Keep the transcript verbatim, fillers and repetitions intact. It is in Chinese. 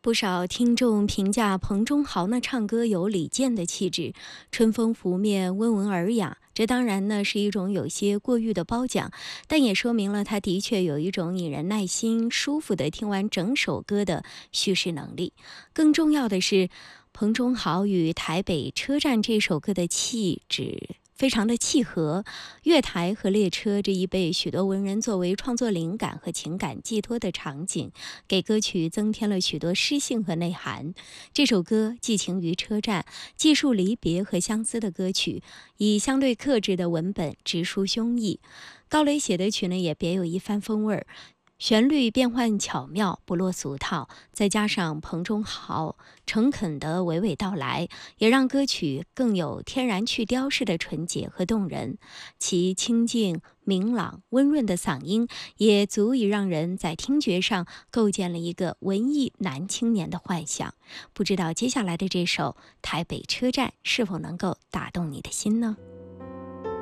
不少听众评价彭中豪呢唱歌有李健的气质，春风拂面，温文尔雅。这当然呢是一种有些过誉的褒奖，但也说明了他的确有一种引人耐心、舒服的听完整首歌的叙事能力。更重要的是，彭中豪与《台北车站》这首歌的气质非常的契合，月台和列车这一被许多文人作为创作灵感和情感寄托的场景，给歌曲增添了许多诗性和内涵。这首歌寄情于车站，记述离别和相思的歌曲，以相对克制的文本直抒胸臆。高磊写的曲呢，也别有一番风味儿。旋律变换巧妙，不落俗套，再加上彭中豪诚恳的娓娓道来，也让歌曲更有天然去雕饰的纯洁和动人。其清静、明朗、温润的嗓音，也足以让人在听觉上构建了一个文艺男青年的幻想。不知道接下来的这首《台北车站》是否能够打动你的心呢？